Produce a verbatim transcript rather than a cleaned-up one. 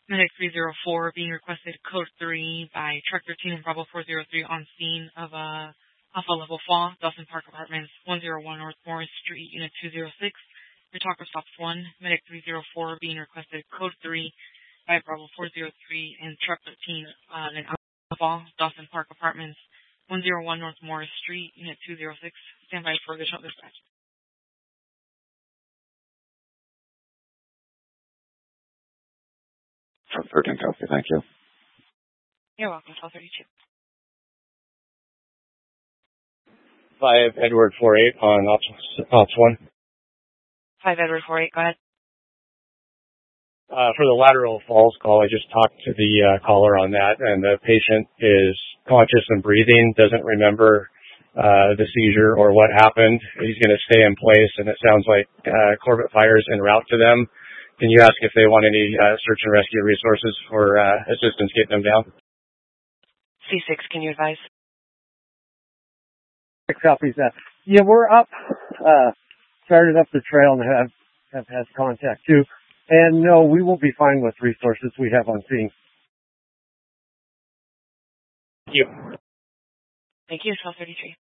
Medic three zero four being requested code three by Truck thirteen and Bravo four zero three on scene of a Alpha level fall, Dawson Park Apartments, one oh one North Morris Street, Unit two oh six. Your talker stops one. Medic three zero four being requested code three by Bravo four zero three and Truck thirteen uh, in Alpha fall, Dawson Park Apartments, one oh one North Morris Street, Unit two oh six. Stand by for additional dispatch. thirteen copy, thank you. You're welcome, twelve thirty-two. five Edward four eight on Ops, Ops one. five Edward four eight, go ahead. Uh, for the lateral falls call, I just talked to the uh, caller on that, and the patient is conscious and breathing, doesn't remember uh, the seizure or what happened. He's going to stay in place, and it sounds like uh, Corbett Fire is en route to them. Can you ask if they want any uh, search and rescue resources for uh, assistance getting them down? C six, can you advise? Six copies that. Yeah, we're up, uh, started up the trail and have, have had contact too. And no, we will be fine with resources we have on scene. Thank you. Thank you, twelve thirty-three.